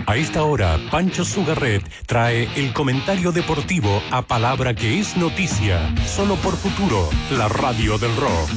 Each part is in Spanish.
A esta hora, Pancho Sugarret trae el comentario deportivo a palabra que es noticia, solo por Futuro, la radio del rock.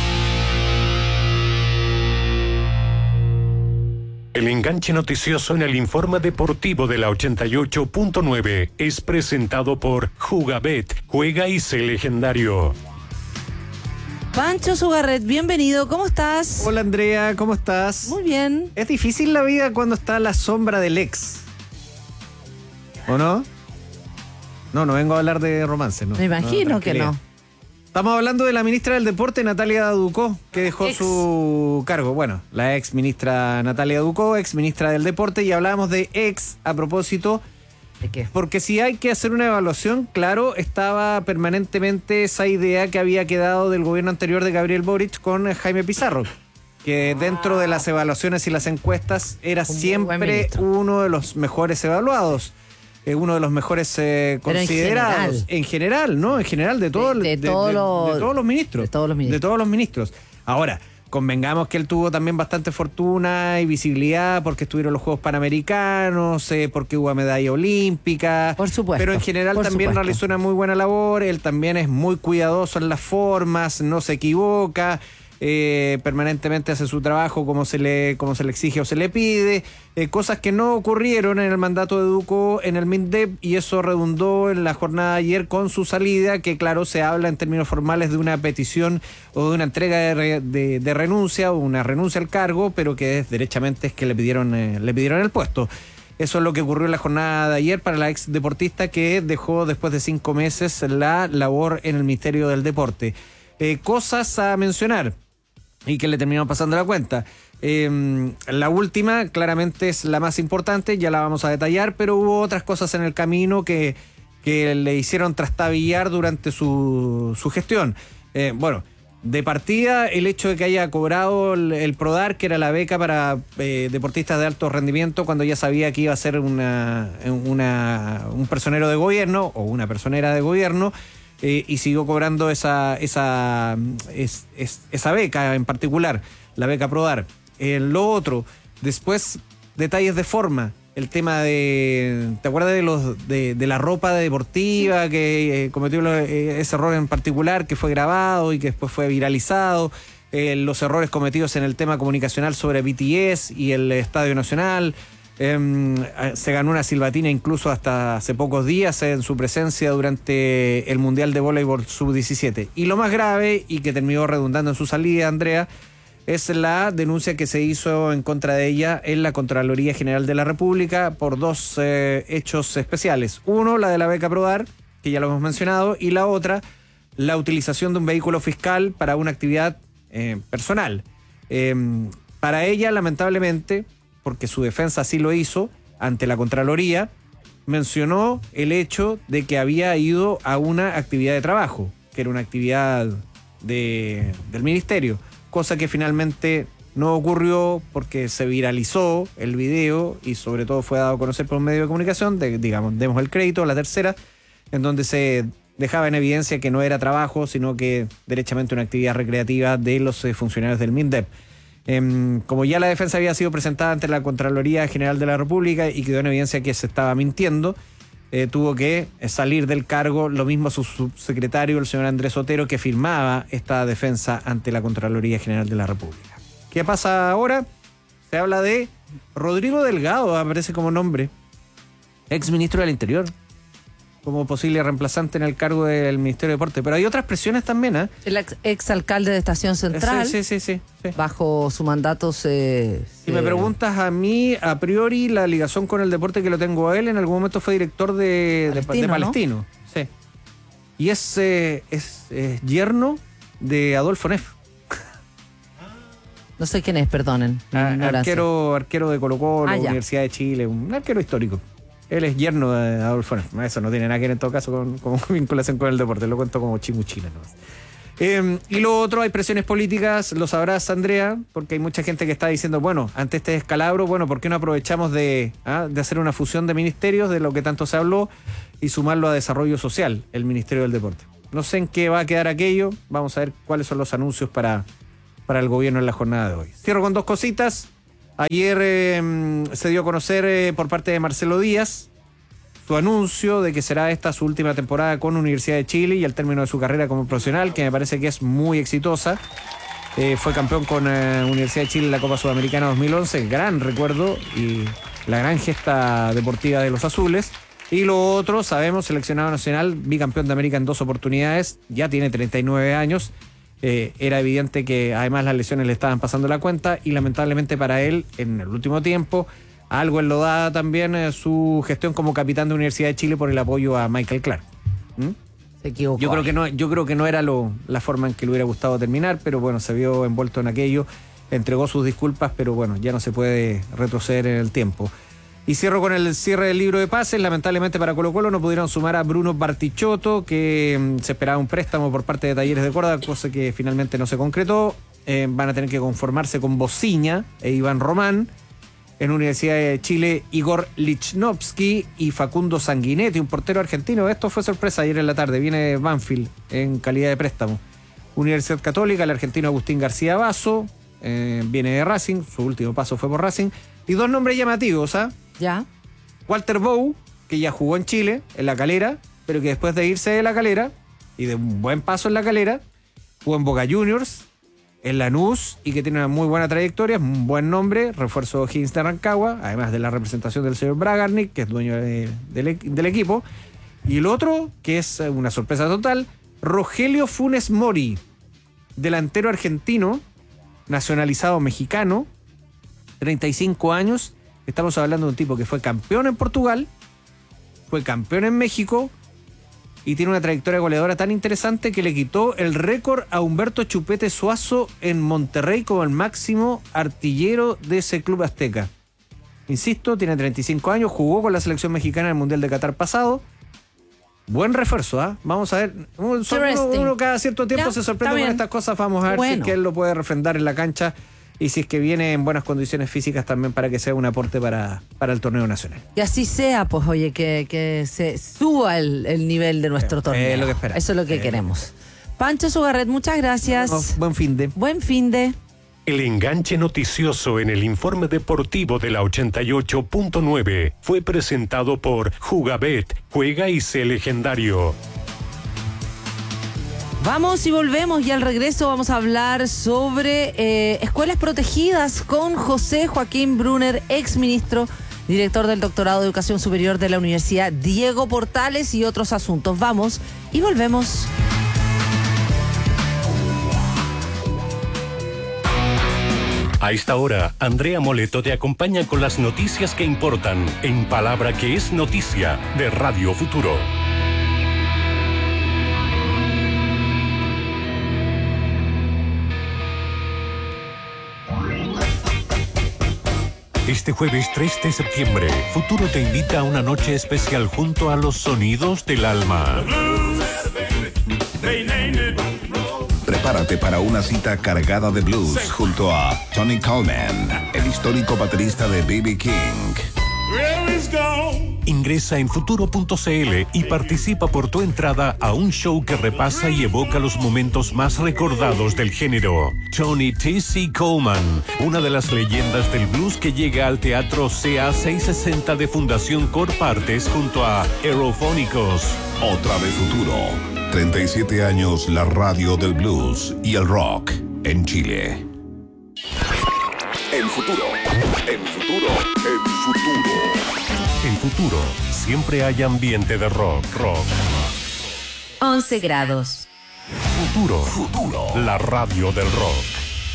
El enganche noticioso en el informe deportivo de la 88.9 es presentado por Jugabet, juega y sé legendario. Pancho Sugarret, bienvenido, ¿cómo estás? Hola Andrea, ¿cómo estás? Muy bien. Es difícil la vida cuando está a la sombra del ex, ¿o no? No vengo a hablar de romance, ¿no? Me imagino que no. Estamos hablando de la ministra del Deporte, Natalia Ducó, que dejó su cargo. Bueno, la ex ministra Natalia Ducó, ex ministra del Deporte, y hablábamos de ex a propósito. ¿De qué? Porque si hay que hacer una evaluación, claro, estaba permanentemente esa idea que había quedado del gobierno anterior de Gabriel Boric con Jaime Pizarro, que dentro de las evaluaciones y las encuestas era siempre uno de los mejores evaluados. Uno de los mejores considerados en general, ¿no? En general de todos los ministros. De todos los ministros. Ahora, convengamos que él tuvo también bastante fortuna y visibilidad porque estuvieron los Juegos Panamericanos, porque hubo medalla olímpica. Por supuesto. Pero en general también realizó una muy buena labor. Él también es muy cuidadoso en las formas, no se equivoca. Permanentemente hace su trabajo como se le exige o se le pide, cosas que no ocurrieron en el mandato de Ducó en el MINDEP, y eso redundó en la jornada de ayer con su salida, que claro, se habla en términos formales de una petición o de una entrega de renuncia o una renuncia al cargo, pero que derechamente es que le pidieron el puesto. Eso es lo que ocurrió en la jornada de ayer para la ex deportista, que dejó después de 5 meses la labor en el Ministerio del Deporte. Cosas a mencionar y que le terminaron pasando la cuenta. La última claramente es la más importante, ya la vamos a detallar, pero hubo otras cosas en el camino que le hicieron trastabillar durante su gestión. Bueno, de partida, el hecho de que haya cobrado el PRODAR, que era la beca para deportistas de alto rendimiento, cuando ya sabía que iba a ser un personero de gobierno o una personera de gobierno, y siguió cobrando esa beca en particular, la beca PRODAR. Lo otro, después, detalles de forma. El tema ¿te acuerdas de la ropa deportiva que cometió ese error en particular, que fue grabado y que después fue viralizado? Los errores cometidos en el tema comunicacional sobre BTS y el Estadio Nacional. Se ganó una silbatina incluso hasta hace pocos días en su presencia durante el Mundial de Voleibol Sub-17. Y lo más grave, y que terminó redundando en su salida, Andrea, es la denuncia que se hizo en contra de ella en la Contraloría General de la República por 2 hechos especiales. Uno, la de la beca PRODAR, que ya lo hemos mencionado, y la otra, la utilización de un vehículo fiscal para una actividad personal. Para ella, lamentablemente, porque su defensa así lo hizo ante la Contraloría, mencionó el hecho de que había ido a una actividad de trabajo, que era una actividad del ministerio, cosa que finalmente no ocurrió porque se viralizó el video y sobre todo fue dado a conocer por un medio de comunicación, demos el crédito, la Tercera, en donde se dejaba en evidencia que no era trabajo, sino que derechamente una actividad recreativa de los funcionarios del MINDEP. Como ya la defensa había sido presentada ante la Contraloría General de la República y quedó en evidencia que se estaba mintiendo, tuvo que salir del cargo, lo mismo su subsecretario, el señor Andrés Otero, que firmaba esta defensa ante la Contraloría General de la República. ¿Qué pasa ahora? Se habla de Rodrigo Delgado, aparece como nombre, ex ministro del Interior, como posible reemplazante en el cargo del Ministerio de Deporte. Pero hay otras presiones también, ¿eh? El ex alcalde de Estación Central. Sí. Bajo su mandato Si me preguntas a mí, a priori, la ligación con el deporte que lo tengo a él, en algún momento fue director de Palestino, ¿no? Sí. Y es yerno de Adolfo Neff. No sé quién es, perdonen. Arquero de Colo-Colo, Universidad de Chile, un arquero histórico. Él es yerno de Adolfo Neff. Eso no tiene nada que ver en todo caso con vinculación con el deporte. Lo cuento como chimuchina, ¿no? Y lo otro, hay presiones políticas, lo sabrás, Andrea, porque hay mucha gente que está diciendo, bueno, ante este descalabro, ¿por qué no aprovechamos de hacer una fusión de ministerios, de lo que tanto se habló, y sumarlo a Desarrollo Social, el Ministerio del Deporte? No sé en qué va a quedar aquello. Vamos a ver cuáles son los anuncios para el gobierno en la jornada de hoy. Cierro con 2 cositas. Ayer se dio a conocer por parte de Marcelo Díaz su anuncio de que será esta su última temporada con Universidad de Chile y al término de su carrera como profesional, que me parece que es muy exitosa. Fue campeón con Universidad de Chile en la Copa Sudamericana 2011, gran recuerdo y la gran gesta deportiva de los azules. Y lo otro, sabemos, seleccionado nacional, bicampeón de América en 2 oportunidades, ya tiene 39 años. Era evidente que además las lesiones le estaban pasando la cuenta y lamentablemente para él, en el último tiempo, algo enlodada también su gestión como capitán de Universidad de Chile por el apoyo a Michael Clark. Se equivocó. Yo creo que no era la forma en que le hubiera gustado terminar, pero bueno, se vio envuelto en aquello, entregó sus disculpas, pero bueno, ya no se puede retroceder en el tiempo. Y cierro con el cierre del libro de pases. Lamentablemente para Colo-Colo no pudieron sumar a Bruno Bartichotto, que se esperaba un préstamo por parte de Talleres de Córdoba, cosa que finalmente no se concretó. Van a tener que conformarse con Bociña e Iván Román. En Universidad de Chile, Igor Lichnowsky y Facundo Sanguinetti, un portero argentino. Esto fue sorpresa ayer en la tarde. Viene de Banfield en calidad de préstamo. Universidad Católica, el argentino Agustín García Basso. Viene de Racing. Su último paso fue por Racing. Y 2 nombres llamativos, ¿ah? Ya. Walter Bow, que ya jugó en Chile, en La Calera, pero que después de irse de La Calera y de un buen paso en La Calera, jugó en Boca Juniors, en Lanús, y que tiene una muy buena trayectoria, es un buen nombre, refuerzo Higgins de Rancagua, además de la representación del señor Bragarnik, que es dueño del equipo. Y el otro, que es una sorpresa total, Rogelio Funes Mori, delantero argentino, nacionalizado mexicano, 35 años. Estamos hablando de un tipo que fue campeón en Portugal, fue campeón en México y tiene una trayectoria goleadora tan interesante que le quitó el récord a Humberto Chupete Suazo en Monterrey como el máximo artillero de ese club azteca. Insisto, tiene 35 años, jugó con la selección mexicana en el Mundial de Qatar pasado. Buen refuerzo, ¿ah? Vamos a ver. Uno cada cierto tiempo se sorprende con estas cosas. Vamos a ver si es que él lo puede refrendar en la cancha. Y si es que viene en buenas condiciones físicas también para que sea un aporte para el torneo nacional. Y así sea, pues oye, que se suba el nivel de nuestro torneo. Lo que esperamos. Eso es lo que queremos. Pancho Sugarret, muchas gracias. Buen fin de. Buen fin de. El enganche noticioso en el informe deportivo de la 88.9 fue presentado por Jugabet, juega y sé legendario. Vamos y volvemos y al regreso vamos a hablar sobre escuelas protegidas con José Joaquín Brunner, exministro, director del Doctorado de Educación Superior de la Universidad Diego Portales y otros asuntos. Vamos y volvemos. A esta hora, Andrea Moleto te acompaña con las noticias que importan en Palabra que es Noticia de Radio Futuro. Este jueves 3 de septiembre, Futuro te invita a una noche especial junto a los sonidos del alma. Prepárate para una cita cargada de blues junto a Tony Coleman, el histórico baterista de B.B. King. Ingresa en futuro.cl y participa por tu entrada a un show que repasa y evoca los momentos más recordados del género. Tony T.C. Coleman, una de las leyendas del blues que llega al Teatro CA 660 de Fundación Corpartes junto a Aerofónicos. Otra vez Futuro. 37 años la radio del blues y el rock en Chile. El futuro. El futuro. El futuro. En Futuro, siempre hay ambiente de rock. 11 grados. Futuro. La radio del rock.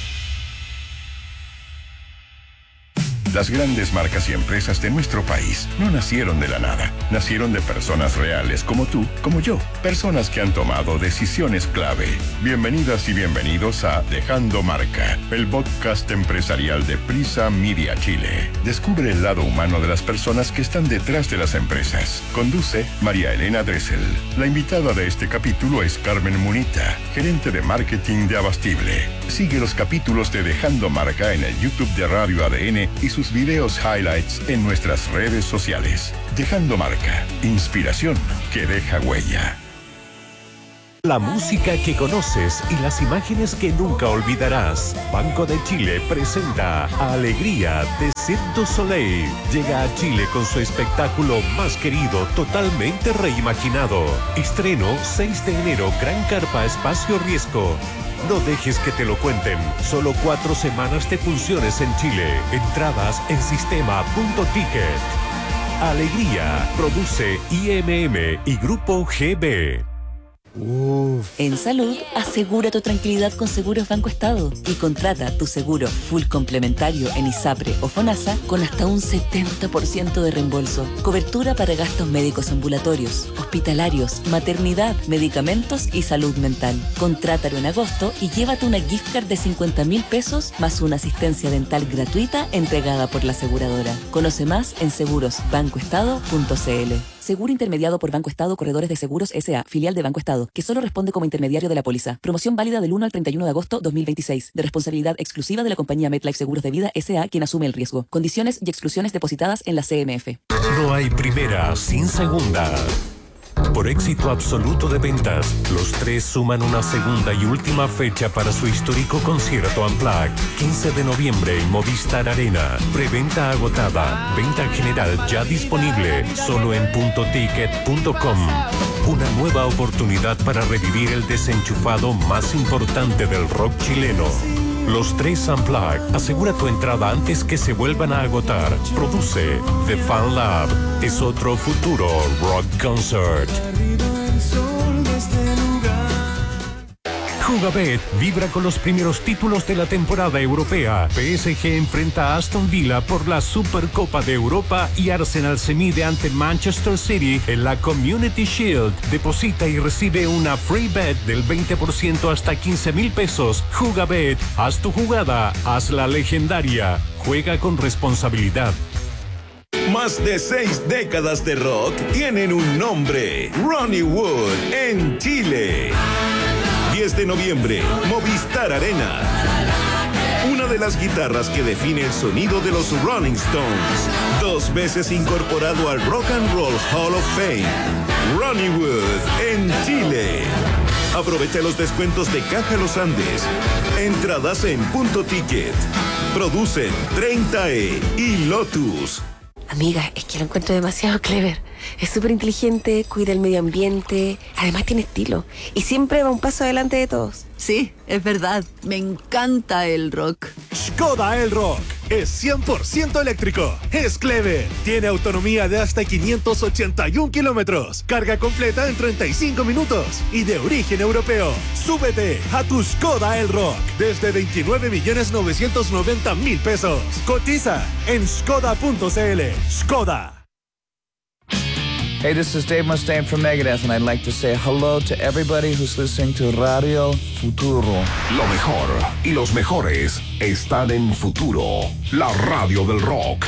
Las grandes marcas y empresas de nuestro país no nacieron de la nada. Nacieron de personas reales como tú, como yo. Personas que han tomado decisiones clave. Bienvenidas y bienvenidos a Dejando Marca, el podcast empresarial de Prisa Media Chile. Descubre el lado humano de las personas que están detrás de las empresas. Conduce María Elena Dressel. La invitada de este capítulo es Carmen Munita, gerente de marketing de Abastible. Sigue los capítulos de Dejando Marca en el YouTube de Radio ADN y sus videos highlights en nuestras redes sociales. Dejando Marca, inspiración que deja huella. La música que conoces y las imágenes que nunca olvidarás. Banco de Chile presenta Alegría de Cirque du Soleil. Llega a Chile con su espectáculo más querido, totalmente reimaginado. Estreno 6 de enero, Gran Carpa Espacio Riesgo. No dejes que te lo cuenten. Solo 4 semanas de funciones en Chile. Entradas en sistema.ticket. Alegría. Produce IMM y Grupo GB. En salud, asegura tu tranquilidad con Seguros Banco Estado y contrata tu seguro full complementario en ISAPRE o FONASA con hasta un 70% de reembolso. Cobertura para gastos médicos ambulatorios, hospitalarios, maternidad, medicamentos y salud mental. Contrátalo en agosto y llévate una gift card de 50.000 pesos más una asistencia dental gratuita entregada por la aseguradora. Conoce más en segurosbancoestado.cl. Seguro intermediado por Banco Estado Corredores de Seguros S.A., filial de Banco Estado, que solo responde como intermediario de la póliza. Promoción válida del 1 al 31 de agosto 2026. De responsabilidad exclusiva de la compañía MetLife Seguros de Vida S.A., quien asume el riesgo. Condiciones y exclusiones depositadas en la CMF. No hay primera sin segunda. Por éxito absoluto de ventas, los tres suman una segunda y última fecha para su histórico concierto Unplugged. 15 de noviembre en Movistar Arena. Preventa agotada. Venta general ya disponible. Solo en .ticket.com. Una nueva oportunidad para revivir el desenchufado más importante del rock chileno. Los tres Unplugged. Asegura tu entrada antes que se vuelvan a agotar. Produce The Fan Lab. Es otro futuro rock concert. Jugabet vibra con los primeros títulos de la temporada europea. PSG enfrenta a Aston Villa por la Supercopa de Europa y Arsenal se mide ante Manchester City en la Community Shield. Deposita y recibe una free bet del 20% hasta 15.000 pesos. Jugabet, haz tu jugada, hazla legendaria. Juega con responsabilidad. Más de 6 décadas de rock tienen un nombre: Ronnie Wood en Chile. 10 de noviembre, Movistar Arena. Una de las guitarras que define el sonido de los Rolling Stones. 2 veces incorporado al Rock and Roll Hall of Fame. Ronnie Wood en Chile. Aprovecha los descuentos de Caja Los Andes. Entradas en .ticket. Producen 30E y Lotus. Amiga, es que lo encuentro demasiado clever. Es súper inteligente, cuida el medio ambiente, además tiene estilo y siempre va un paso adelante de todos. Sí, es verdad. Me encanta el rock. Skoda Elrock es 100% eléctrico. Es clever. Tiene autonomía de hasta 581 kilómetros. Carga completa en 35 minutos. Y de origen europeo. Súbete a tu Skoda Elrock desde 29.990.000 pesos. Cotiza en skoda.cl. Skoda. Hey, this is Dave Mustaine from Megadeth, and I'd like to say hello to everybody who's listening to Radio Futuro. Lo mejor y los mejores están en Futuro, la radio del rock.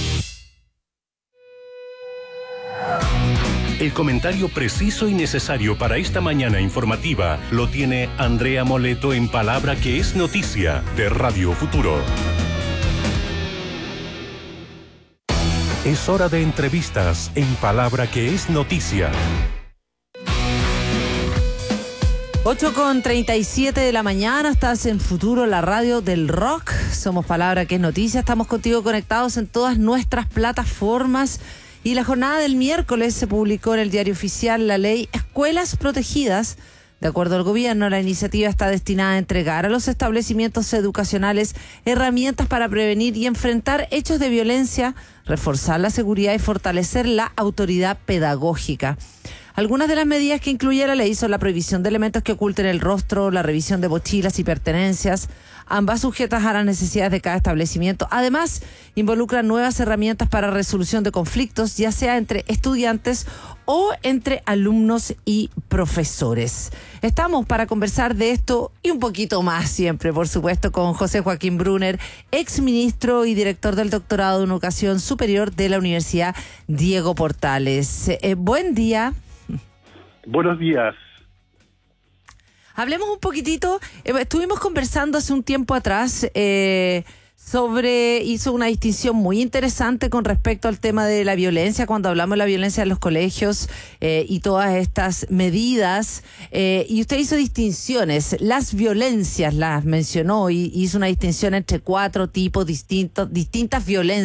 El comentario preciso y necesario para esta mañana informativa lo tiene Andrea Moleto en Palabra que es Noticia de Radio Futuro. Es hora de entrevistas en Palabra que es Noticia. 8:37 de la mañana, estás en Futuro, la radio del rock. Somos Palabra que es Noticia, estamos contigo conectados en todas nuestras plataformas. Y la jornada del miércoles se publicó en el Diario Oficial la ley Escuelas Protegidas. De acuerdo al gobierno, la iniciativa está destinada a entregar a los establecimientos educacionales herramientas para prevenir y enfrentar hechos de violencia, reforzar la seguridad y fortalecer la autoridad pedagógica. Algunas de las medidas que incluye la ley son la prohibición de elementos que oculten el rostro, la revisión de mochilas y pertenencias, ambas sujetas a las necesidades de cada establecimiento. Además, involucran nuevas herramientas para resolución de conflictos, ya sea entre estudiantes o entre alumnos y profesores. Estamos para conversar de esto y un poquito más siempre, por supuesto, con José Joaquín Brunner, exministro y director del doctorado en Educación Superior de la Universidad Diego Portales. Buen día. Buenos días. Hablemos un poquitito, estuvimos conversando hace un tiempo atrás hizo una distinción muy interesante con respecto al tema de la violencia, cuando hablamos de la violencia en los colegios y todas estas medidas, y usted hizo distinciones, las violencias las mencionó y hizo una distinción entre 4 tipos distintas violencias.